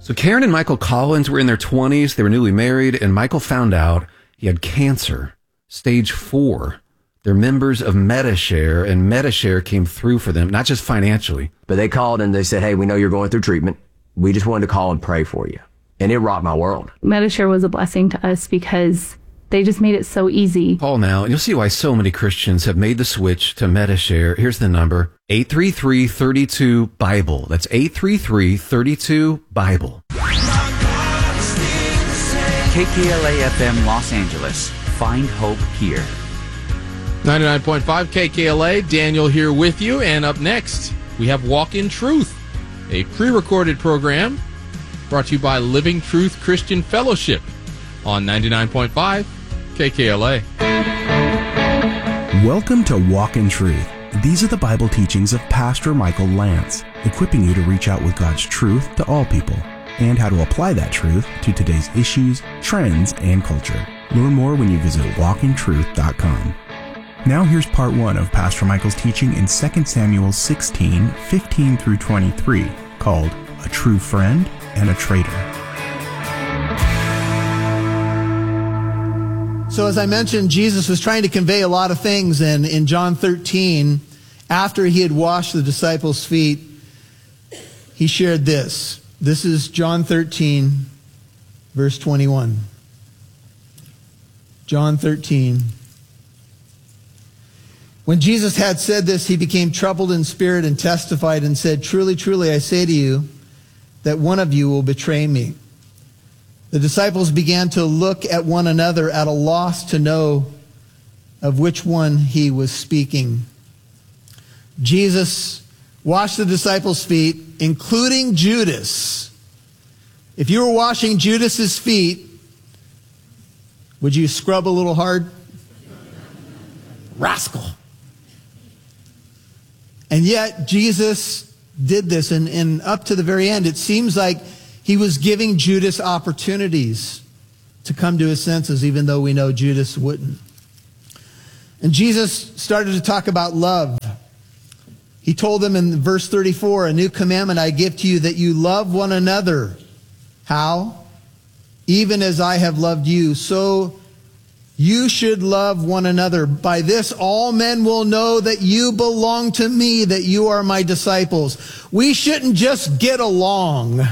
So Karen and Michael Collins were in their 20s. They were newly married, and Michael found out he had cancer, stage 4. They're members of Medi-Share, and Medi-Share came through for them, not just financially. But they called and they said, hey, we know you're going through treatment. We just wanted to call and pray for you. And it rocked my world. Medi-Share was a blessing to us because they just made it so easy. Call now, and you'll see why so many Christians have made the switch to Medi-Share. Here's the number, 833-32-BIBLE. That's 833-32-BIBLE. KKLA-FM Los Angeles. Find hope here. 99.5 KKLA. Daniel here with you. And up next, we have Walk in Truth, a pre-recorded program brought to you by Living Truth Christian Fellowship on 99.5 KKLA. Welcome to Walk in Truth. These are the Bible teachings of Pastor Michael Lance, equipping you to reach out with God's truth to all people and how to apply that truth to today's issues, trends, and culture. Learn more when you visit walkintruth.com. Now here's part 1 of Pastor Michael's teaching in 2 Samuel 16, 15 through 23, called A True Friend and a Traitor. So as I mentioned, Jesus was trying to convey a lot of things, and in John 13, after he had washed the disciples' feet, he shared this. This is John 13, verse 21. John 13. When Jesus had said this, he became troubled in spirit and testified and said, "Truly, truly, I say to you, that one of you will betray me." The disciples began to look at one another at a loss to know of which one he was speaking. Jesus washed the disciples' feet, including Judas. If you were washing Judas's feet, would you scrub a little hard? Rascal. And yet Jesus did this, and up to the very end, it seems like he was giving Judas opportunities to come to his senses, even though we know Judas wouldn't. And Jesus started to talk about love. He told them in verse 34, "A new commandment I give to you, that you love one another." How? "Even as I have loved you, so you should love one another. By this all men will know that you belong to me, that you are my disciples." We shouldn't just get along.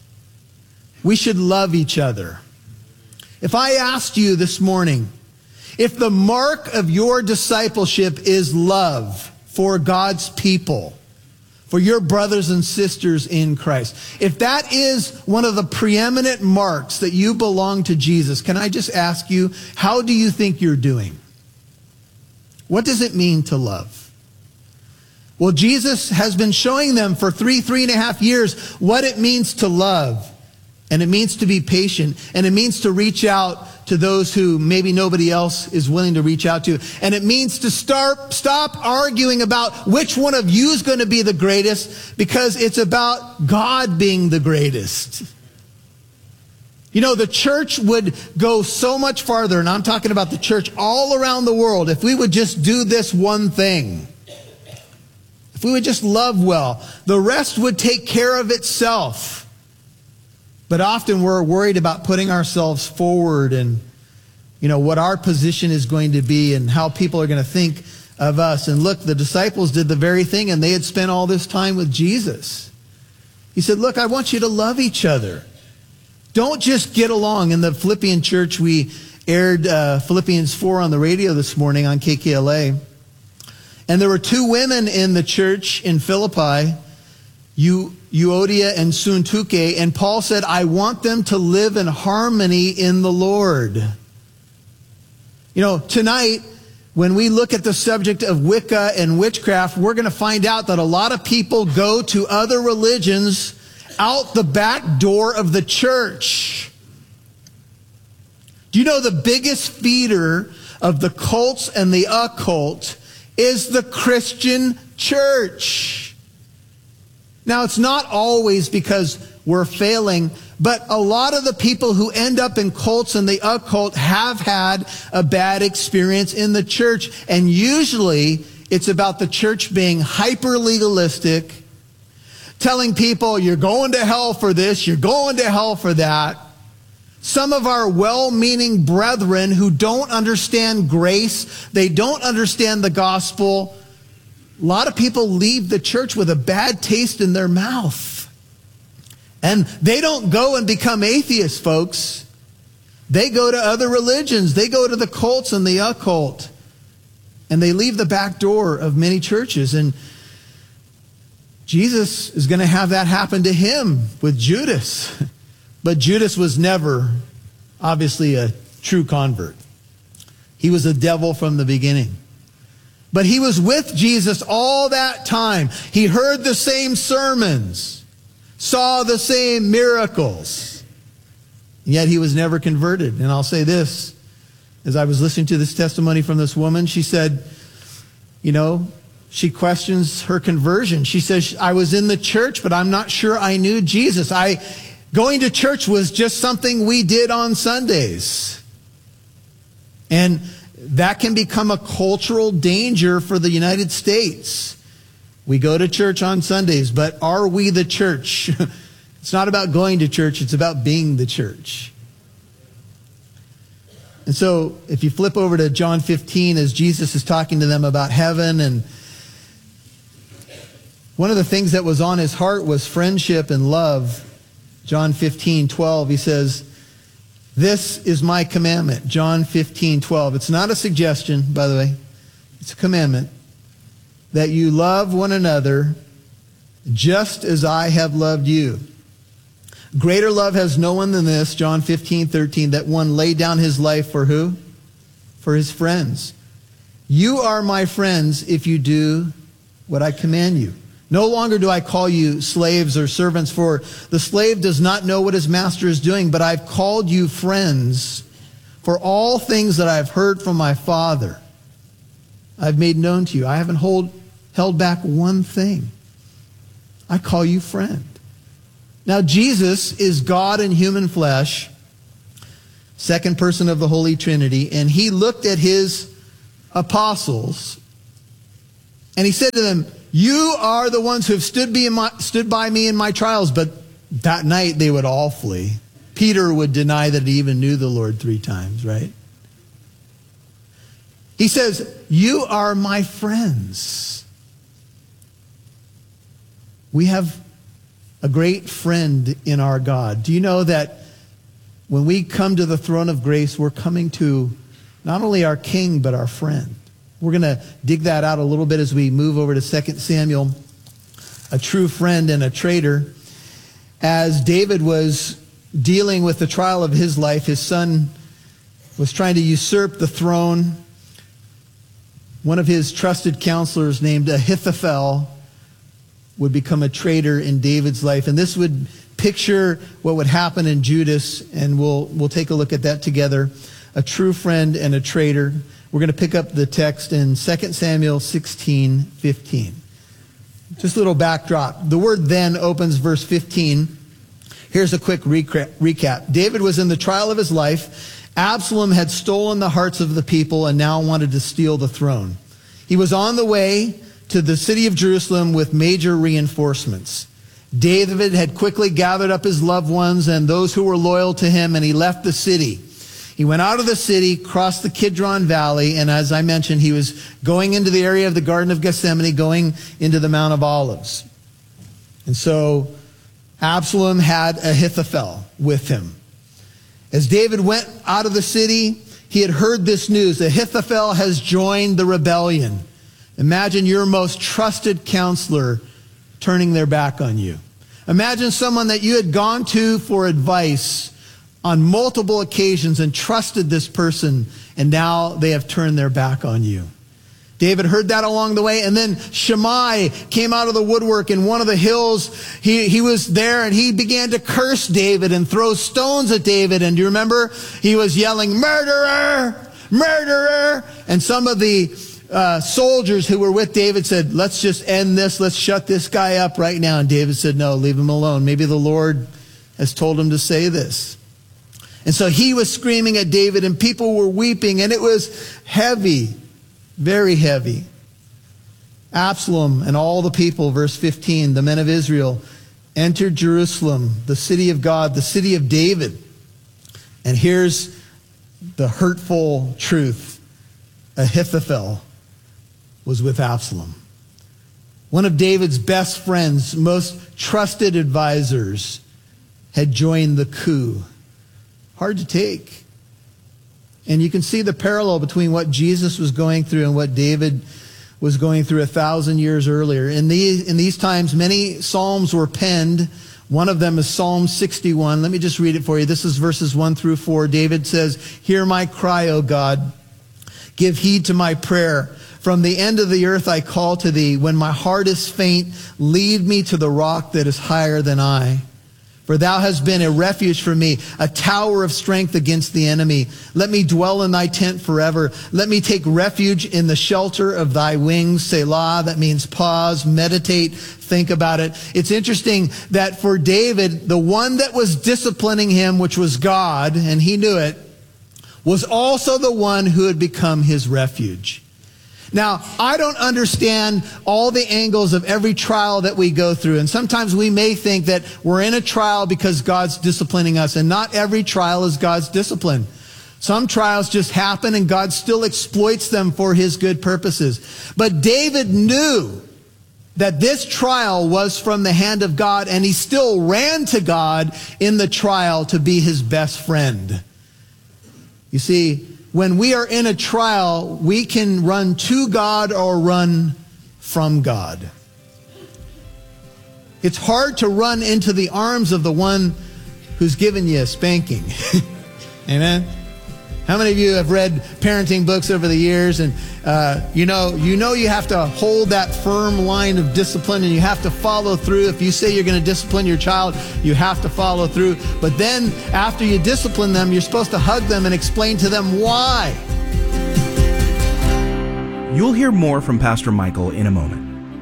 We should love each other. If I asked you this morning, if the mark of your discipleship is love for God's people, for your brothers and sisters in Christ, if that is one of the preeminent marks that you belong to Jesus, can I just ask you, how do you think you're doing? What does it mean to love? Well, Jesus has been showing them for three and a half years what it means to love. And it means to be patient. And it means to reach out to those who maybe nobody else is willing to reach out to. And it means to stop arguing about which one of you is going to be the greatest, because it's about God being the greatest. You know, the church would go so much farther, and I'm talking about the church all around the world, if we would just do this one thing. If we would just love well, the rest would take care of itself. But often we're worried about putting ourselves forward and, you know, what our position is going to be and how people are going to think of us. And look, the disciples did the very thing, and they had spent all this time with Jesus. He said, look, I want you to love each other. Don't just get along. In the Philippian church, we aired Philippians 4 on the radio this morning on KKLA. And there were two women in the church in Philippi, Euodia and Syntyche, and Paul said, I want them to live in harmony in the Lord. You know, tonight, when we look at the subject of Wicca and witchcraft, we're going to find out that a lot of people go to other religions out the back door of the church. Do you know the biggest feeder of the cults and the occult is the Christian church? Now, it's not always because we're failing, but a lot of the people who end up in cults and the occult have had a bad experience in the church. And usually it's about the church being hyper legalistic, telling people, you're going to hell for this, you're going to hell for that. Some of our well-meaning brethren who don't understand grace, they don't understand the gospel. A lot of people leave the church with a bad taste in their mouth. And they don't go and become atheists, folks. They go to other religions. They go to the cults and the occult. And they leave the back door of many churches. And Jesus is going to have that happen to him with Judas. But Judas was never, obviously, a true convert. He was a devil from the beginning. But he was with Jesus all that time. He heard the same sermons, saw the same miracles. Yet he was never converted. And I'll say this, as I was listening to this testimony from this woman, she said, she questions her conversion. She says, I was in the church, but I'm not sure I knew Jesus. Going to church was just something we did on Sundays. And that can become a cultural danger for the United States. We go to church on Sundays, but are we the church? It's not about going to church, it's about being the church. And so, if you flip over to John 15, as Jesus is talking to them about heaven, and one of the things that was on his heart was friendship and love. John 15:12, he says, this is my commandment. John 15:12. It's not a suggestion, by the way. It's a commandment. That you love one another just as I have loved you. Greater love has no one than this, John 15:13, that one laid down his life for who? For his friends. You are my friends if you do what I command you. No longer do I call you slaves or servants, for the slave does not know what his master is doing, but I've called you friends, for all things that I've heard from my Father, I've made known to you. I haven't held back one thing. I call you friend. Now, Jesus is God in human flesh, second person of the Holy Trinity, and he looked at his apostles, and he said to them, you are the ones who have stood by me in my trials. But that night they would all flee. Peter would deny that he even knew the Lord 3 times, right? He says, you are my friends. We have a great friend in our God. Do you know that when we come to the throne of grace, we're coming to not only our King, but our friend? We're going to dig that out a little bit as we move over to 2 Samuel, a true friend and a traitor. As David was dealing with the trial of his life, his son was trying to usurp the throne. One of his trusted counselors named Ahithophel would become a traitor in David's life. And this would picture what would happen in Judas, and we'll take a look at that together. A true friend and a traitor. We're going to pick up the text in 2 Samuel 16:15. Just a little backdrop. The word then opens verse 15. Here's a quick recap. David was in the trial of his life. Absalom had stolen the hearts of the people and now wanted to steal the throne. He was on the way to the city of Jerusalem with major reinforcements. David had quickly gathered up his loved ones and those who were loyal to him, and he left the city. He went out of the city, crossed the Kidron Valley, and as I mentioned, he was going into the area of the Garden of Gethsemane, going into the Mount of Olives. And so Absalom had Ahithophel with him. As David went out of the city, he had heard this news. Ahithophel has joined the rebellion. Imagine your most trusted counselor turning their back on you. Imagine someone that you had gone to for advice on multiple occasions and trusted this person, and now they have turned their back on you. David heard that along the way, and then Shammai came out of the woodwork in one of the hills. He was there, and he began to curse David and throw stones at David. And do you remember? He was yelling, "Murderer! Murderer!" And some of the soldiers who were with David said, let's just end this. Let's shut this guy up right now. And David said, no, leave him alone. Maybe the Lord has told him to say this. And so he was screaming at David, and people were weeping, and it was heavy, very heavy. Absalom and all the people, verse 15, the men of Israel, entered Jerusalem, the city of God, the city of David. And here's the hurtful truth. Ahithophel was with Absalom. One of David's best friends, most trusted advisors, had joined the coup. Hard to take. And you can see the parallel between what Jesus was going through and what David was going through 1,000 years earlier. In these times, many psalms were penned. One of them is Psalm 61. Let me just read it for you. This is verses 1 through 4. David says, "Hear my cry, O God. Give heed to my prayer. From the end of the earth I call to thee. When my heart is faint, lead me to the rock that is higher than I. For thou hast been a refuge for me, a tower of strength against the enemy. Let me dwell in thy tent forever. Let me take refuge in the shelter of thy wings." Selah, that means pause, meditate, think about it. It's interesting that for David, the one that was disciplining him, which was God, and he knew it, was also the one who had become his refuge. Now, I don't understand all the angles of every trial that we go through. And sometimes we may think that we're in a trial because God's disciplining us. And not every trial is God's discipline. Some trials just happen and God still exploits them for his good purposes. But David knew that this trial was from the hand of God, and he still ran to God in the trial to be his best friend. You see, when we are in a trial, we can run to God or run from God. It's hard to run into the arms of the one who's given you a spanking. Amen? How many of you have read parenting books over the years, and you know you have to hold that firm line of discipline, and you have to follow through. If you say you're going to discipline your child, you have to follow through. But then after you discipline them, you're supposed to hug them and explain to them why. You'll hear more from Pastor Michael in a moment.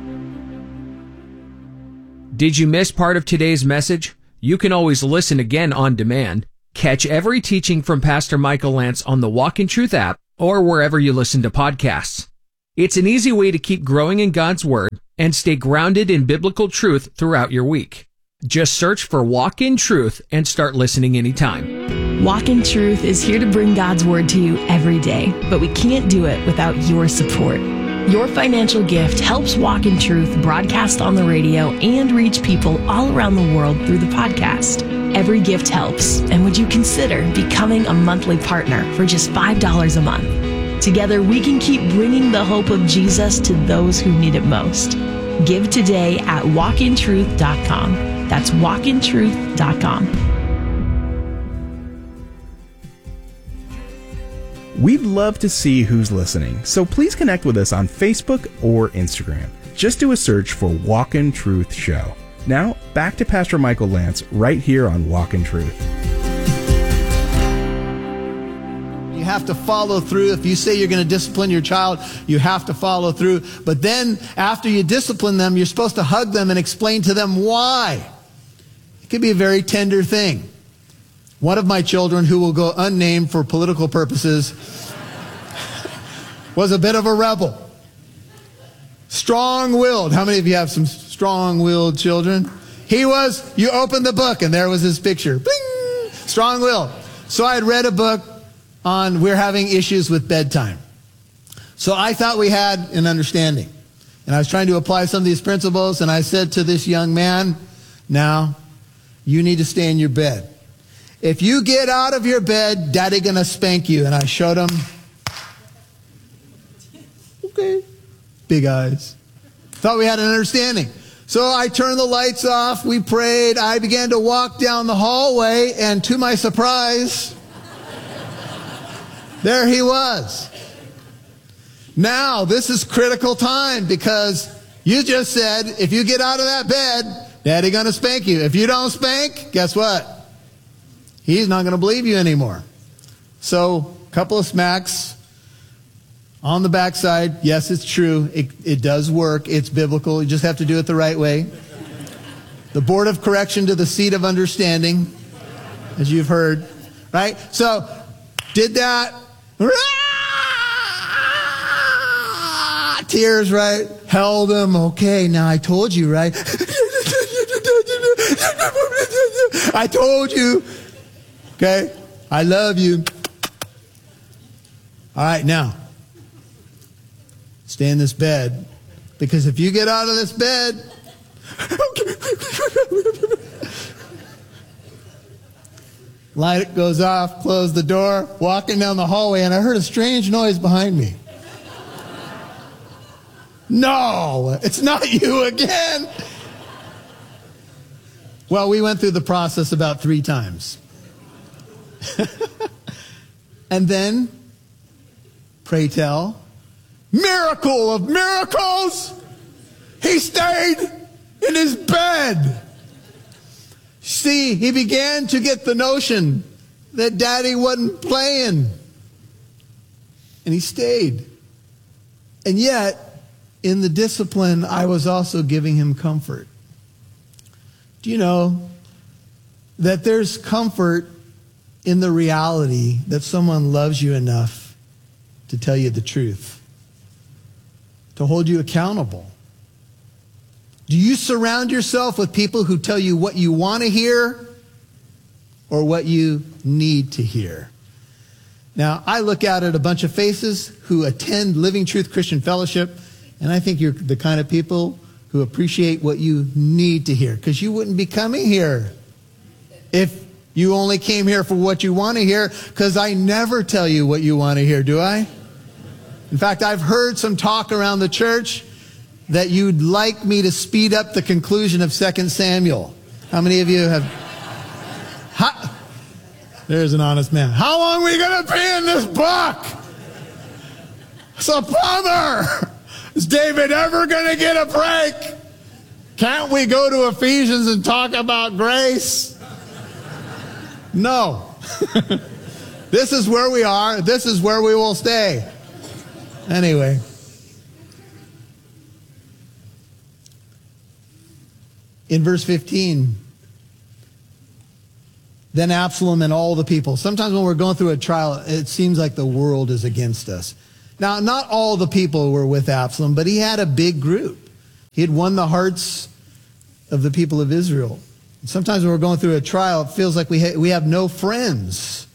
Did you miss part of today's message? You can always listen again on demand. Catch every teaching from Pastor Michael Lance on the Walk in Truth app or wherever you listen to podcasts. It's an easy way to keep growing in God's Word and stay grounded in biblical truth throughout your week. Just search for Walk in Truth and start listening anytime. Walk in Truth is here to bring God's Word to you every day, but we can't do it without your support. Your financial gift helps Walk in Truth broadcast on the radio and reach people all around the world through the podcast. Every gift helps, and would you consider becoming a monthly partner for just $5 a month? Together, we can keep bringing the hope of Jesus to those who need it most. Give today at walkintruth.com. That's walkintruth.com. We'd love to see who's listening, so please connect with us on Facebook or Instagram. Just do a search for Walk in Truth Show. Now, back to Pastor Michael Lance right here on Walk in Truth. You have to follow through. If you say you're going to discipline your child, you have to follow through. But then after you discipline them, you're supposed to hug them and explain to them why. It can be a very tender thing. One of my children, who will go unnamed for political purposes, was a bit of a rebel. Strong-willed. How many of you have some strong-willed children? He was, you open the book and there was his picture. Bling! Strong-willed. So I had read a book on we're having issues with bedtime. So I thought we had an understanding. And I was trying to apply some of these principles, and I said to this young man, now, you need to stay in your bed. If you get out of your bed, Daddy gonna spank you. And I showed him. Okay. Big eyes. Thought we had an understanding. So I turned the lights off. We prayed. I began to walk down the hallway, and to my surprise, there he was. Now, this is critical time, because you just said, if you get out of that bed, Daddy gonna spank you. If you don't spank, guess what? He's not gonna believe you anymore. So, a couple of smacks on the backside. Yes, it's true. It does work. It's biblical. You just have to do it the right way. The board of correction to the seat of understanding, as you've heard, right? So, did that. Tears, right? Held him. Okay, now I told you, right? I told you. Okay? I love you. All right, now, stay in this bed. Because if you get out of this bed, light goes off, close the door, walking down the hallway, and I heard a strange noise behind me. No, it's not you again. Well, we went through the process about 3 times. And then, pray tell, miracle of miracles, he stayed in his bed. See, he began to get the notion that Daddy wasn't playing. And he stayed. And yet, in the discipline, I was also giving him comfort. Do you know that there's comfort in the reality that someone loves you enough to tell you the truth, to hold you accountable? Do you surround yourself with people who tell you what you want to hear or what you need to hear? Now, I look out at a bunch of faces who attend Living Truth Christian Fellowship, and I think you're the kind of people who appreciate what you need to hear, because you wouldn't be coming here if you only came here for what you want to hear, because I never tell you what you want to hear, do I? In fact, I've heard some talk around the church that you'd like me to speed up the conclusion of 2 Samuel. How many of you have... There's an honest man. How long are we going to be in this book? It's a bummer. Is David ever going to get a break? Can't we go to Ephesians and talk about grace? No. This is where we are. This is where we will stay. Anyway. In verse 15, then Absalom and all the people. Sometimes when we're going through a trial, it seems like the world is against us. Now, not all the people were with Absalom, but he had a big group. He had won the hearts of the people of Israel. Sometimes when we're going through a trial, it feels like we have no friends.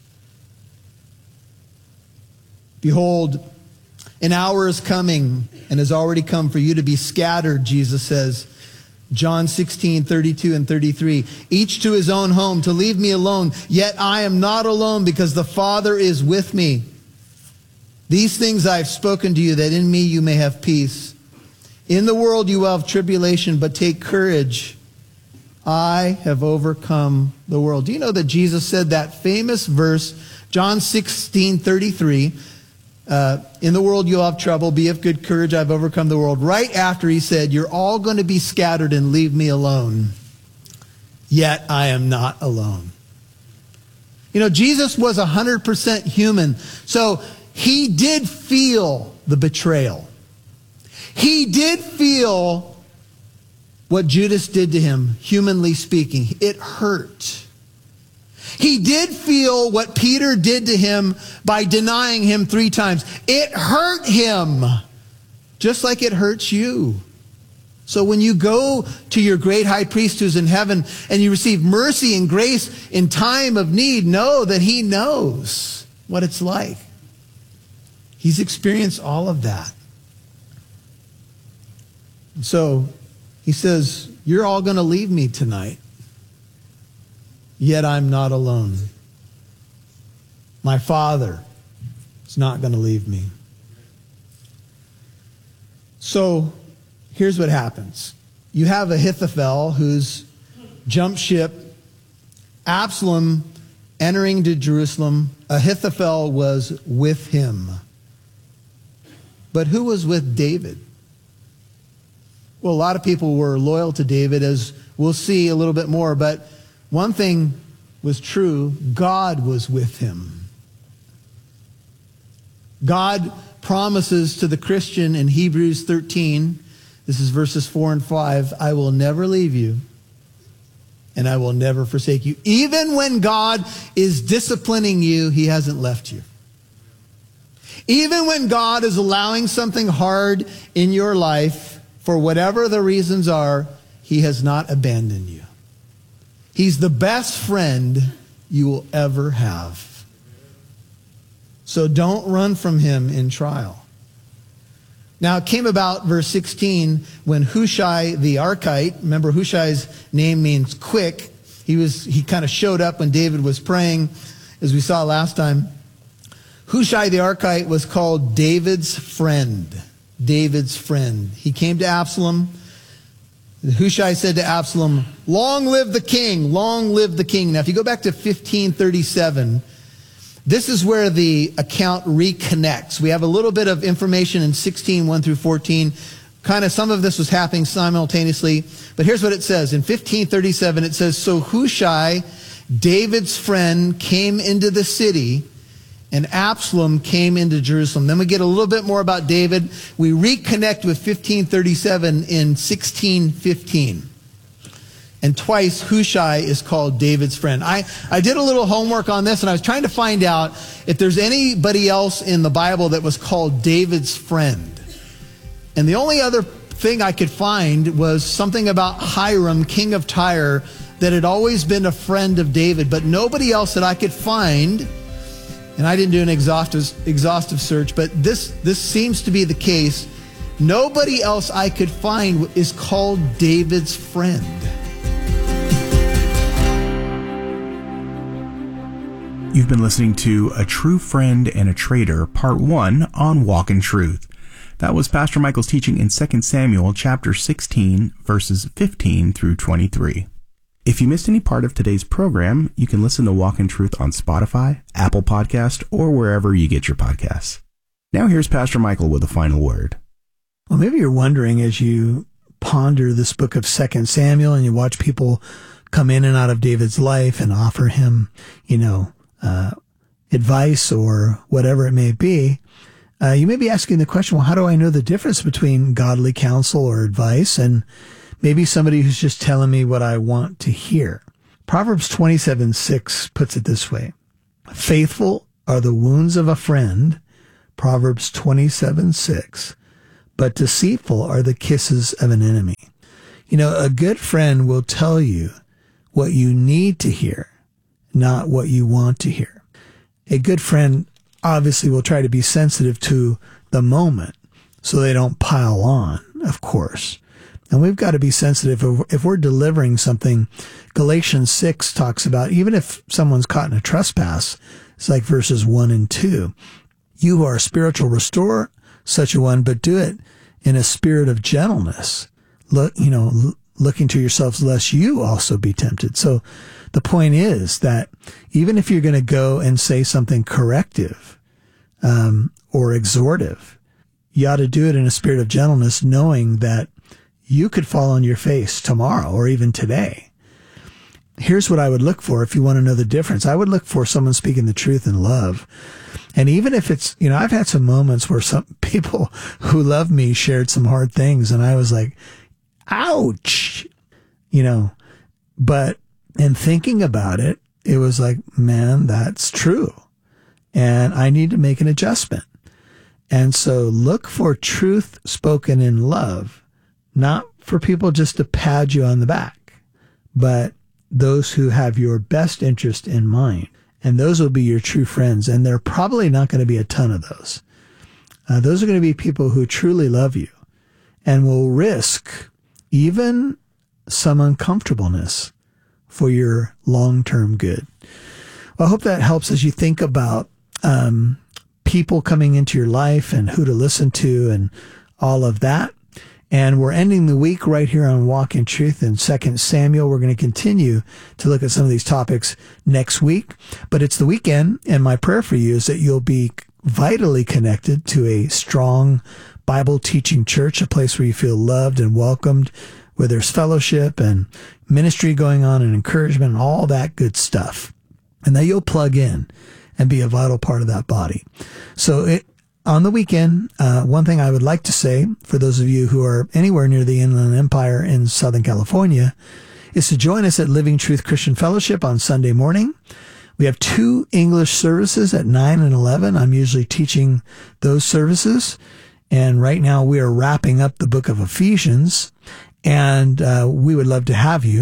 Behold, an hour is coming and has already come for you to be scattered, Jesus says. John 16:32 and 33. Each to his own home, to leave me alone. Yet I am not alone, because the Father is with me. These things I have spoken to you, that in me you may have peace. In the world you will have tribulation, but take courage. I have overcome the world. Do you know that Jesus said that famous verse, John 16:33, in the world you'll have trouble, be of good courage, I've overcome the world. Right after he said, you're all going to be scattered and leave me alone. Yet I am not alone. You know, Jesus was 100% human. So he did feel the betrayal. He did feel what Judas did to him, humanly speaking. It hurt. He did feel what Peter did to him by denying him 3 times. It hurt him, just like it hurts you. So when you go to your great high priest who's in heaven and you receive mercy and grace in time of need, know that he knows what it's like. He's experienced all of that. So he says, you're all going to leave me tonight. Yet I'm not alone. My Father is not going to leave me. So here's what happens. You have Ahithophel who's jumped ship. Absalom entering to Jerusalem. Ahithophel was with him. But who was with David? Well, a lot of people were loyal to David, as we'll see a little bit more, but one thing was true, God was with him. God promises to the Christian in Hebrews 13, this is verses 4 and 5, I will never leave you and I will never forsake you. Even when God is disciplining you, he hasn't left you. Even when God is allowing something hard in your life, for whatever the reasons are, he has not abandoned you. He's the best friend you will ever have. So don't run from him in trial. Now it came about, verse 16, when Hushai the Archite, remember Hushai's name means quick. He kind of showed up when David was praying, as we saw last time. Hushai the Archite was called David's friend. David's friend. He came to Absalom. Hushai said to Absalom, "Long live the king, long live the king." Now, if you go back to 1537, this is where the account reconnects. We have a little bit of information in 16:1 through 14. Kind of some of this was happening simultaneously. But here's what it says. In 1537, it says, "So Hushai, David's friend, came into the city, and Absalom came into Jerusalem." Then we get a little bit more about David. We reconnect with 1537 in 1615. And twice Hushai is called David's friend. I did a little homework on this, and I was trying to find out if there's anybody else in the Bible that was called David's friend. And the only other thing I could find was something about Hiram, king of Tyre, that had always been a friend of David, but nobody else that I could find. And I didn't do an exhaustive search, but this seems to be the case. Nobody else I could find is called David's friend. You've been listening to A True Friend and a Traitor, Part 1 on Walk in Truth. That was Pastor Michael's teaching in 2 Samuel chapter 16, verses 15 through 23. If you missed any part of today's program, you can listen to Walk in Truth on Spotify, Apple Podcast, or wherever you get your podcasts. Now here's Pastor Michael with a final word. Well, maybe you're wondering as you ponder this book of 2 Samuel and you watch people come in and out of David's life and offer him, advice or whatever it may be, you may be asking the question, well, how do I know the difference between godly counsel or advice and maybe somebody who's just telling me what I want to hear? Proverbs 27:6 puts it this way. Faithful are the wounds of a friend, Proverbs 27:6, but deceitful are the kisses of an enemy. A good friend will tell you what you need to hear, not what you want to hear. A good friend obviously will try to be sensitive to the moment so they don't pile on, of course. And we've got to be sensitive if we're delivering something. Galatians 6 talks about even if someone's caught in a trespass, it's like verses 1 and 2. You who are a spiritual, restore such a one, but do it in a spirit of gentleness. Looking to yourselves lest you also be tempted. So the point is that even if you're going to go and say something corrective or exhortive, you ought to do it in a spirit of gentleness, knowing that you could fall on your face tomorrow or even today. Here's what I would look for if you want to know the difference. I would look for someone speaking the truth in love. And even if it's, I've had some moments where some people who love me shared some hard things and I was like, ouch, but in thinking about it, it was like, man, that's true. And I need to make an adjustment. And so look for truth spoken in love, not for people just to pat you on the back, but those who have your best interest in mind. And those will be your true friends. And there are probably not going to be a ton of those. Those are going to be people who truly love you and will risk even some uncomfortableness for your long-term good. Well, I hope that helps as you think about people coming into your life and who to listen to and all of that. And we're ending the week right here on Walk in Truth in 2 Samuel. We're going to continue to look at some of these topics next week. But it's the weekend, and my prayer for you is that you'll be vitally connected to a strong Bible teaching church, a place where you feel loved and welcomed, where there's fellowship and ministry going on and encouragement and all that good stuff. And that you'll plug in and be a vital part of that body. So on the weekend, one thing I would like to say for those of you who are anywhere near the Inland Empire in Southern California is to join us at Living Truth Christian Fellowship on Sunday morning. We have 2 English services at 9 and 11. I'm usually teaching those services. And right now we are wrapping up the book of Ephesians. And we would love to have you.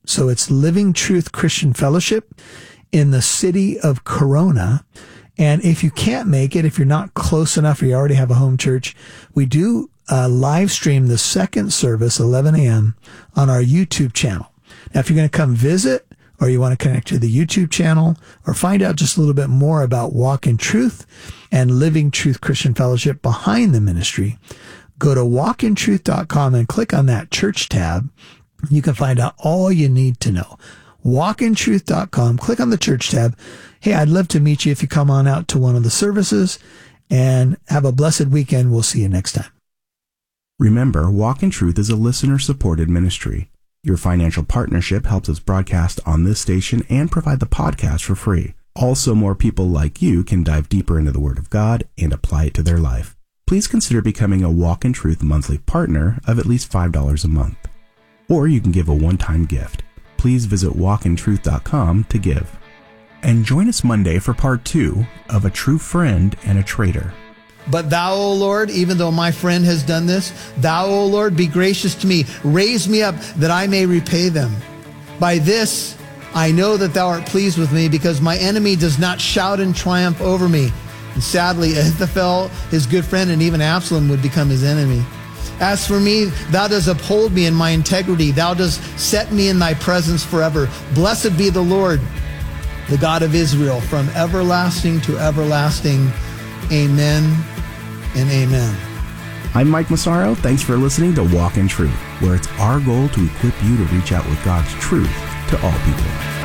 So it's Living Truth Christian Fellowship in the city of Corona. And if you can't make it, if you're not close enough or you already have a home church, we do live stream the second service, 11 a.m., on our YouTube channel. Now, if you're going to come visit or you want to connect to the YouTube channel or find out just a little bit more about Walk in Truth and Living Truth Christian Fellowship behind the ministry, go to walkintruth.com and click on that church tab. You can find out all you need to know. Walkintruth.com, click on the church tab. Hey, I'd love to meet you if you come on out to one of the services, and have a blessed weekend. We'll see you next time. Remember, Walk in Truth is a listener-supported ministry. Your financial partnership helps us broadcast on this station and provide the podcast for free. Also, more people like you can dive deeper into the Word of God and apply it to their life. Please consider becoming a Walk in Truth monthly partner of at least $5 a month. Or you can give a one-time gift. Please visit walkintruth.com to give. And join us Monday for part 2 of A True Friend and a Traitor. But thou, O Lord, even though my friend has done this, thou, O Lord, be gracious to me. Raise me up that I may repay them. By this I know that thou art pleased with me, because my enemy does not shout in triumph over me. And sadly, Ahithophel, his good friend, and even Absalom would become his enemy. As for me, thou dost uphold me in my integrity. Thou dost set me in thy presence forever. Blessed be the Lord, the God of Israel, from everlasting to everlasting. Amen and amen. I'm Mike Massaro. Thanks for listening to Walk in Truth, where it's our goal to equip you to reach out with God's truth to all people.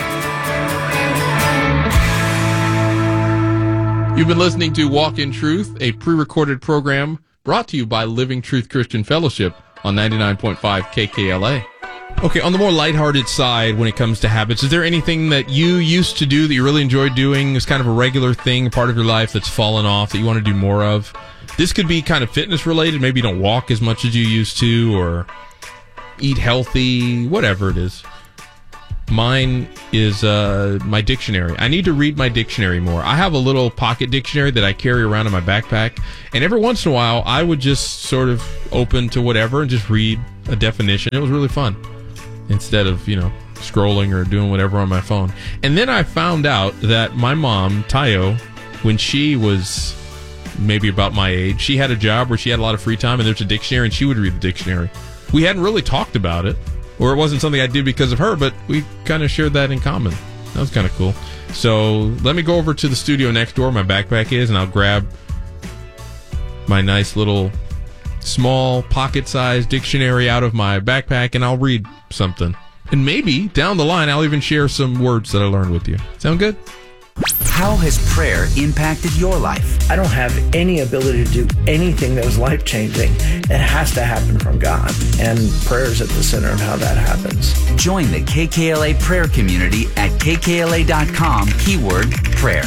You've been listening to Walk in Truth, a pre-recorded program brought to you by Living Truth Christian Fellowship on 99.5 KKLA. Okay, on the more lighthearted side when it comes to habits, is there anything that you used to do that you really enjoyed doing as kind of a regular thing, a part of your life that's fallen off that you want to do more of? This could be kind of fitness related. Maybe you don't walk as much as you used to, or eat healthy, whatever it is. Mine is my dictionary. I need to read my dictionary more. I have a little pocket dictionary that I carry around in my backpack, and every once in a while I would just sort of open to whatever and just read a definition. It was really fun, instead of, scrolling or doing whatever on my phone. And then I found out that my mom, Tayo, when she was maybe about my age, she had a job where she had a lot of free time, and there's a dictionary, and she would read the dictionary. We hadn't really talked about it, or it wasn't something I did because of her, but we kind of shared that in common. That was kind of cool. So let me go over to the studio next door, my backpack is, and I'll grab my nice little small pocket-sized dictionary out of my backpack, and I'll read something. And maybe down the line, I'll even share some words that I learned with you. Sound good? How has prayer impacted your life? I don't have any ability to do anything that was life-changing. It has to happen from God. And prayer is at the center of how that happens. Join the KKLA prayer community at kkla.com, keyword prayer.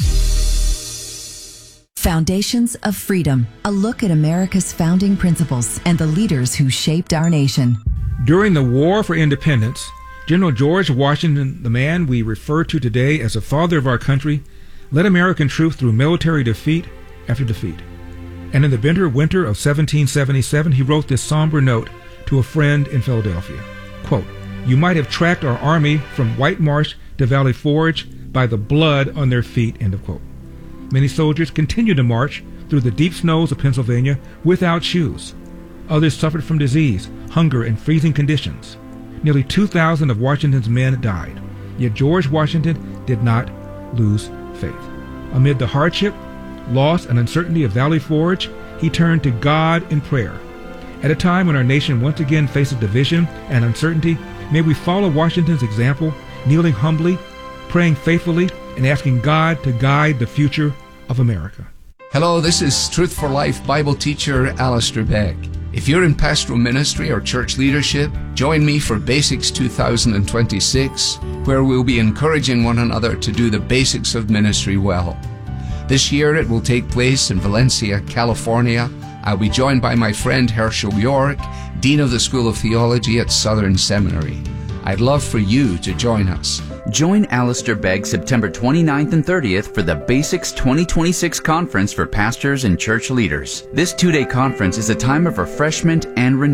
Foundations of Freedom, a look at America's founding principles and the leaders who shaped our nation. During the War for Independence, General George Washington, the man we refer to today as the father of our country, led American troops through military defeat after defeat. And in the bitter winter of 1777, he wrote this somber note to a friend in Philadelphia. Quote, "You might have tracked our army from White Marsh to Valley Forge by the blood on their feet," end of quote. Many soldiers continued to march through the deep snows of Pennsylvania without shoes. Others suffered from disease, hunger, and freezing conditions. Nearly 2,000 of Washington's men died. Yet George Washington did not lose faith. Amid the hardship, loss, and uncertainty of Valley Forge, he turned to God in prayer. At a time when our nation once again faces division and uncertainty, may we follow Washington's example, kneeling humbly, praying faithfully, and asking God to guide the future of America. Hello, this is Truth for Life Bible teacher Alistair Begg. If you're in pastoral ministry or church leadership, join me for Basics 2026, where we'll be encouraging one another to do the basics of ministry well. This year it will take place in Valencia, California. I'll be joined by my friend Herschel York, Dean of the School of Theology at Southern Seminary. I'd love for you to join us. Join Alistair Begg September 29th and 30th for the Basics 2026 Conference for Pastors and Church Leaders. This two-day conference is a time of refreshment and renewal.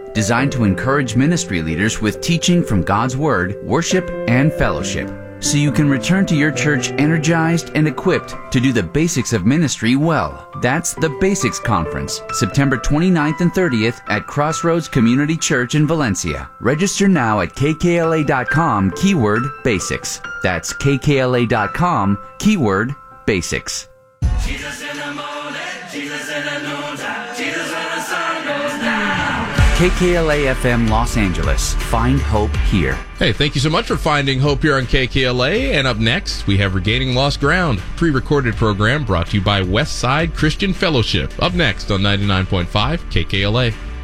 designed to encourage ministry leaders with teaching from God's Word, worship, and fellowship, so you can return to your church energized and equipped to do the basics of ministry well. That's the Basics Conference, September 29th and 30th at Crossroads Community Church in Valencia. Register now at kkla.com, keyword basics. That's kkla.com, keyword basics. Jesus in the morning, Jesus in the noontime, Jesus when the sun goes down. KKLA-FM Los Angeles. Find hope here. Hey, thank you so much for finding hope here on KKLA. And up next, we have Regaining Lost Ground, pre-recorded program brought to you by Westside Christian Fellowship. Up next on 99.5 KKLA.